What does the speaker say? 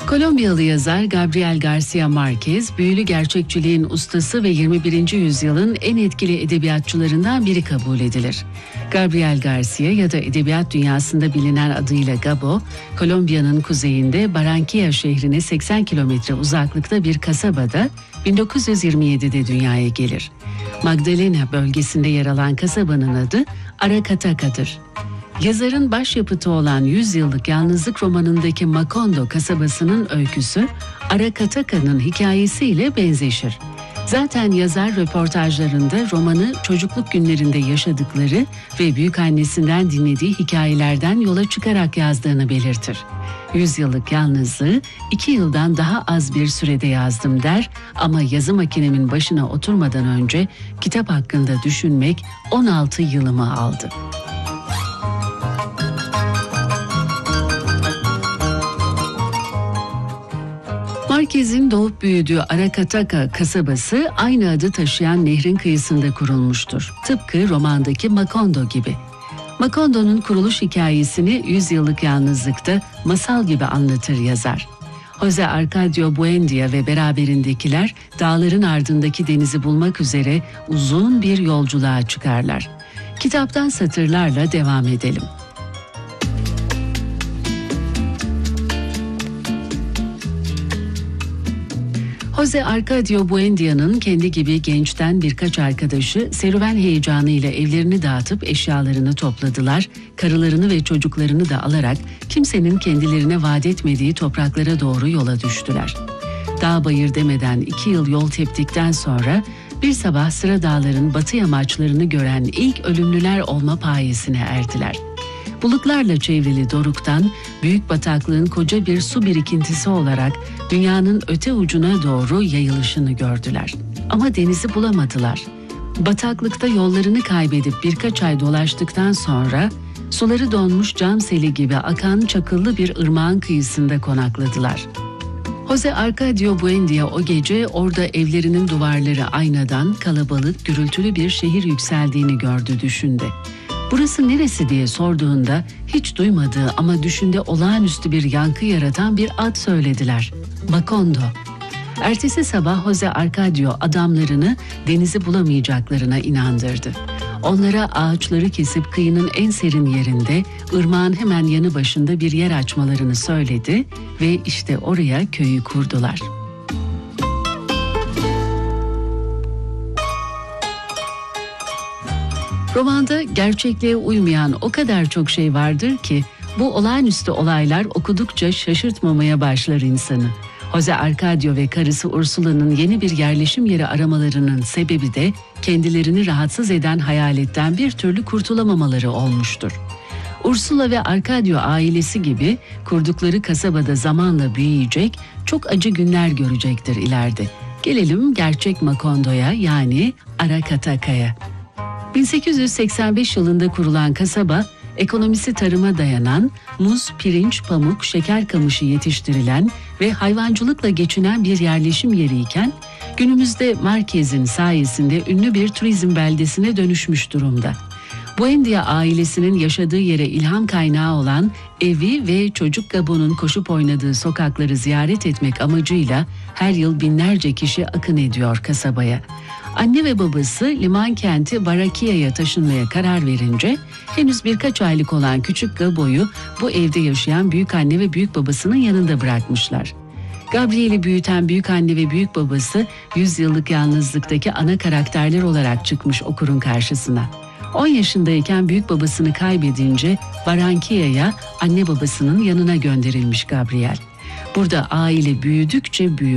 Kolombiyalı yazar Gabriel García Márquez, büyülü gerçekçiliğin ustası ve 21. yüzyılın en etkili edebiyatçılarından biri kabul edilir. Gabriel García ya da edebiyat dünyasında bilinen adıyla Gabo, Kolombiya'nın kuzeyinde Barranquilla şehrine 80 kilometre uzaklıkta bir kasabada 1927'de dünyaya gelir. Magdalena bölgesinde yer alan kasabanın adı Aracataca'dır. Yazarın başyapıtı olan 100 yıllık yalnızlık romanındaki Macondo kasabasının öyküsü Aracataca'nın hikayesiyle benzeşir. Zaten yazar röportajlarında romanı çocukluk günlerinde yaşadıkları ve büyükannesinden dinlediği hikayelerden yola çıkarak yazdığını belirtir. 100 yıllık yalnızlığı 2 yıldan daha az bir sürede yazdım der ama yazı makinemin başına oturmadan önce kitap hakkında düşünmek 16 yılımı aldı. Márquez'in doğup büyüdüğü Aracataca kasabası aynı adı taşıyan nehrin kıyısında kurulmuştur. Tıpkı romandaki Macondo gibi. Macondo'nun kuruluş hikayesini 100 yıllık yalnızlıkta masal gibi anlatır yazar. José Arcadio Buendia ve beraberindekiler dağların ardındaki denizi bulmak üzere uzun bir yolculuğa çıkarlar. Kitaptan satırlarla devam edelim. José Arcadio Buendia'nın kendi gibi gençten birkaç arkadaşı serüven heyecanıyla evlerini dağıtıp eşyalarını topladılar, karılarını ve çocuklarını da alarak kimsenin kendilerine vaat etmediği topraklara doğru yola düştüler. Dağ bayır demeden 2 yıl yol teptikten sonra bir sabah Sıra Dağların batı yamaçlarını gören ilk ölümlüler olma payesine erdiler. Bulutlarla çevrili doruktan büyük bataklığın koca bir su birikintisi olarak dünyanın öte ucuna doğru yayılışını gördüler. Ama denizi bulamadılar. Bataklıkta yollarını kaybedip birkaç ay dolaştıktan sonra suları donmuş cam seli gibi akan çakıllı bir ırmağın kıyısında konakladılar. José Arcadio Buendia o gece orada evlerinin duvarları aynadan kalabalık, gürültülü bir şehir yükseldiğini gördü düşündü. Burası neresi diye sorduğunda hiç duymadığı ama düşünde olağanüstü bir yankı yaratan bir ad söylediler. Macondo. Ertesi sabah José Arcadio adamlarını denizi bulamayacaklarına inandırdı. Onlara ağaçları kesip kıyının en serin yerinde, ırmağın hemen yanı başında bir yer açmalarını söyledi ve işte oraya köyü kurdular. Romanda gerçekliğe uymayan o kadar çok şey vardır ki bu olağanüstü olaylar okudukça şaşırtmamaya başlar insanı. José Arcadio ve karısı Ursula'nın yeni bir yerleşim yeri aramalarının sebebi de kendilerini rahatsız eden hayaletten bir türlü kurtulamamaları olmuştur. Ursula ve Arcadio ailesi gibi kurdukları kasabada zamanla büyüyecek, çok acı günler görecektir ileride. Gelelim gerçek Macondo'ya yani Aracataca'ya. 1885 yılında kurulan kasaba, ekonomisi tarıma dayanan, muz, pirinç, pamuk, şeker kamışı yetiştirilen ve hayvancılıkla geçinen bir yerleşim yeriyken, günümüzde Márquez'in sayesinde ünlü bir turizm beldesine dönüşmüş durumda. Buendia ailesinin yaşadığı yere ilham kaynağı olan evi ve çocuk Gabo'nun koşup oynadığı sokakları ziyaret etmek amacıyla her yıl binlerce kişi akın ediyor kasabaya. Anne ve babası liman kenti Barranquilla'ya taşınmaya karar verince henüz birkaç aylık olan küçük Gabo'yu bu evde yaşayan büyükanne ve büyükbabasının yanında bırakmışlar. Gabriel'i büyüten büyükanne ve büyükbabası 100 yıllık yalnızlıktaki ana karakterler olarak çıkmış okurun karşısına. 10 yaşındayken büyükbabasını kaybedince Barranquilla'ya anne babasının yanına gönderilmiş Gabriel. Burada aile büyüdükçe büyümüş.